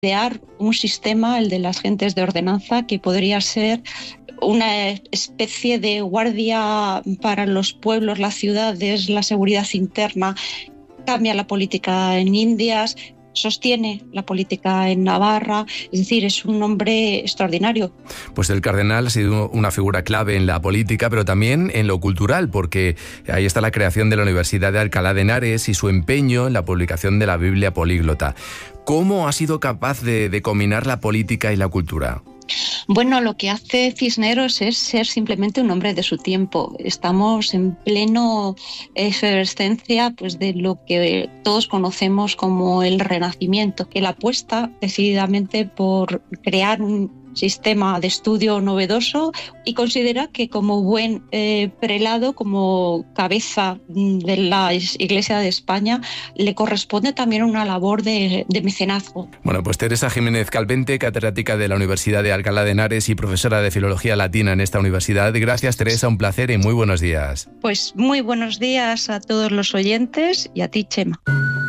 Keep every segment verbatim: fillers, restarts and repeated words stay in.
idear un sistema, el de las gentes de ordenanza, que podría ser una especie de guardia para los pueblos, las ciudades, la seguridad interna. Cambia la política en Indias, sostiene la política en Navarra, es decir, es un hombre extraordinario. Pues el cardenal ha sido una figura clave en la política, pero también en lo cultural, porque ahí está la creación de la Universidad de Alcalá de Henares y su empeño en la publicación de la Biblia políglota. ¿Cómo ha sido capaz de, de combinar la política y la cultura? Bueno, lo que hace Cisneros es ser simplemente un hombre de su tiempo. Estamos en pleno efervescencia, pues, de lo que todos conocemos como el Renacimiento, que él apuesta decididamente por crear un sistema de estudio novedoso y considera que como buen eh, prelado, como cabeza de la Iglesia de España, le corresponde también una labor de, de mecenazgo. Bueno, pues Teresa Jiménez Calvente, catedrática de la Universidad de Alcalá de Henares y profesora de Filología Latina en esta universidad. Gracias, Teresa, un placer y muy buenos días. Pues muy buenos días a todos los oyentes y a ti, Chema.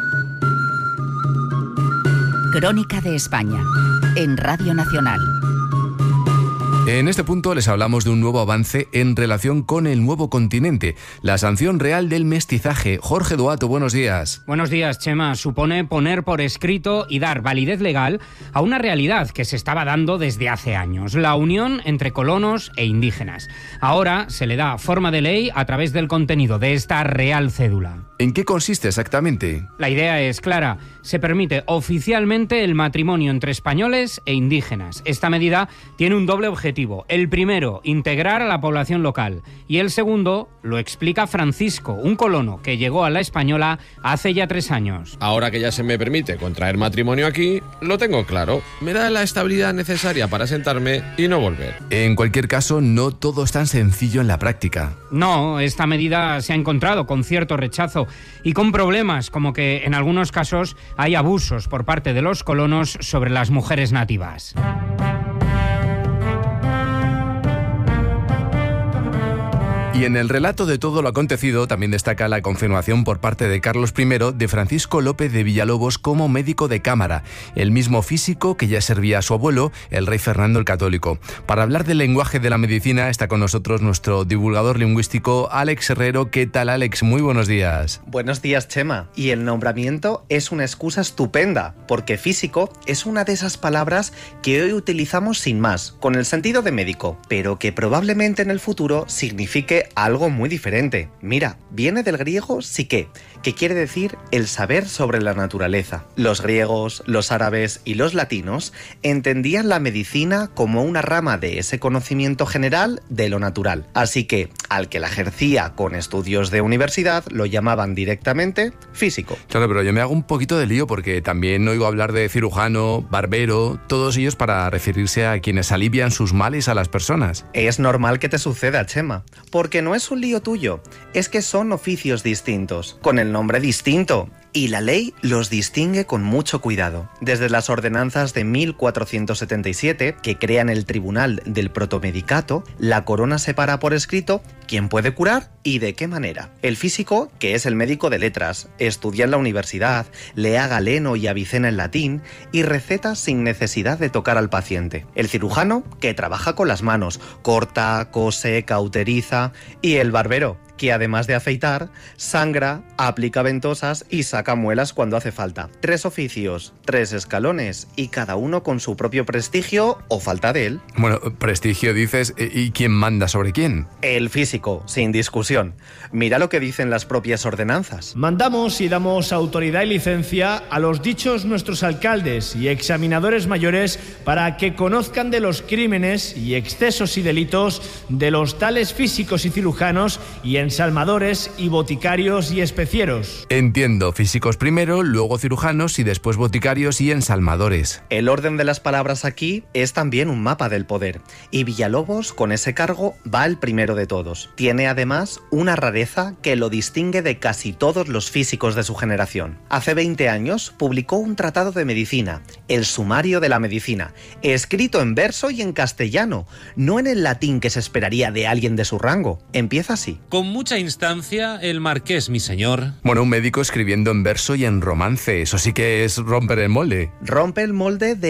Crónica de España, en Radio Nacional. En este punto les hablamos de un nuevo avance en relación con el nuevo continente, la sanción real del mestizaje. Jorge Duato, buenos días. Buenos días, Chema. Supone poner por escrito y dar validez legal a una realidad que se estaba dando desde hace años, la unión entre colonos e indígenas. Ahora se le da forma de ley a través del contenido de esta real cédula. ¿En qué consiste exactamente? La idea es clara. Se permite oficialmente el matrimonio entre españoles e indígenas. Esta medida tiene un doble objetivo. El primero, integrar a la población local. Y el segundo, lo explica Francisco, un colono que llegó a la Española hace ya tres años. Ahora que ya se me permite contraer matrimonio aquí, lo tengo claro. Me da la estabilidad necesaria para sentarme y no volver. En cualquier caso, no todo es tan sencillo en la práctica. No, esta medida se ha encontrado con cierto rechazo y con problemas, como que en algunos casos hay abusos por parte de los colonos sobre las mujeres nativas. Y en el relato de todo lo acontecido también destaca la confirmación por parte de Carlos primero de Francisco López de Villalobos como médico de cámara, el mismo físico que ya servía a su abuelo, el rey Fernando el Católico. Para hablar del lenguaje de la medicina está con nosotros nuestro divulgador lingüístico Alex Herrero. ¿Qué tal, Alex? Muy buenos días. Buenos días, Chema. Y el nombramiento es una excusa estupenda, porque físico es una de esas palabras que hoy utilizamos sin más, con el sentido de médico, pero que probablemente en el futuro signifique algo muy diferente. Mira, viene del griego psique, que quiere decir el saber sobre la naturaleza. Los griegos, los árabes y los latinos entendían la medicina como una rama de ese conocimiento general de lo natural. Así que, al que la ejercía con estudios de universidad, lo llamaban directamente físico. Claro, pero yo me hago un poquito de lío porque también oigo hablar de cirujano, barbero, todos ellos para referirse a quienes alivian sus males a las personas. Es normal que te suceda, Chema, porque no es un lío tuyo, es que son oficios distintos, con el nombre distinto, y la ley los distingue con mucho cuidado. Desde las ordenanzas de mil cuatrocientos setenta y siete, que crean el Tribunal del Protomedicato, la corona separa por escrito quién puede curar y de qué manera. El físico, que es el médico de letras, estudia en la universidad, lee a Galeno y Avicena en latín y receta sin necesidad de tocar al paciente. El cirujano, que trabaja con las manos, corta, cose, cauteriza, y el barbero, que además de afeitar, sangra, aplica ventosas y saca muelas cuando hace falta. Tres oficios, tres escalones y cada uno con su propio prestigio o falta de él. Bueno, prestigio dices, ¿y quién manda sobre quién? El físico, sin discusión. Mira lo que dicen las propias ordenanzas. Mandamos y damos autoridad y licencia a los dichos nuestros alcaldes y examinadores mayores para que conozcan de los crímenes y excesos y delitos de los tales físicos y cirujanos y ensalmadores y boticarios y especieros. Entiendo, físicos primero, luego cirujanos y después boticarios y ensalmadores. El orden de las palabras aquí es también un mapa del poder, y Villalobos con ese cargo va el primero de todos. años. Tiene además una rareza que lo distingue de casi todos los físicos de su generación. Hace veinte años publicó un tratado de medicina, el Sumario de la Medicina, escrito en verso y en castellano, no en el latín que se esperaría de alguien de su rango. Empieza así. Con mucha instancia, el marqués, mi señor. Bueno, un médico escribiendo en verso y en romance, eso sí que es romper el molde. Rompe el molde de